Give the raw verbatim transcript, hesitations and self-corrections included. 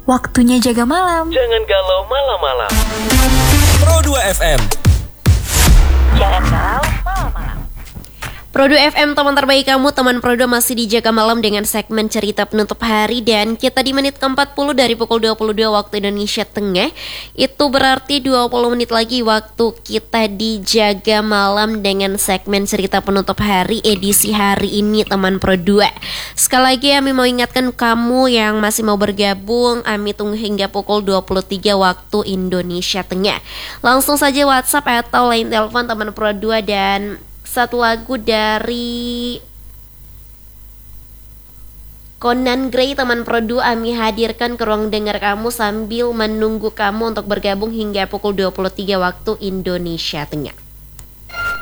Waktunya jaga malam. Jangan galau malam-malam. Pro dua F M. Jangan galau malam-malam. Pro dua F M, teman terbaik kamu, teman Pro dua masih dijaga malam dengan segmen cerita penutup hari. Dan kita di menit ke empat puluh dari pukul dua puluh dua waktu Indonesia Tengah. Itu berarti dua puluh menit lagi waktu kita dijaga malam dengan segmen cerita penutup hari edisi hari ini, teman Pro dua. Sekali lagi Ami mau ingatkan kamu yang masih mau bergabung, Ami tunggu hingga pukul dua puluh tiga waktu Indonesia Tengah. Langsung saja WhatsApp atau line telepon teman Pro dua. Dan satu lagu dari Conan Gray, teman Pro dua, Ami hadirkan ke ruang dengar kamu sambil menunggu kamu untuk bergabung hingga pukul dua puluh tiga waktu Indonesia Tengah.